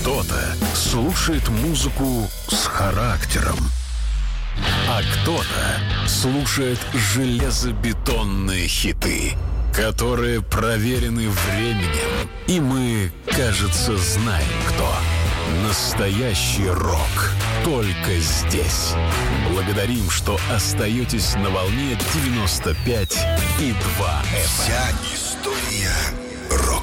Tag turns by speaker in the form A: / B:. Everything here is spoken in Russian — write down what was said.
A: Кто-то слушает музыку с характером, а кто-то слушает железобетонные хиты, которые проверены временем. И мы, кажется, знаем, кто. Настоящий рок только здесь. Благодарим, что остаетесь на волне 95,2 FM.
B: Вся история рок.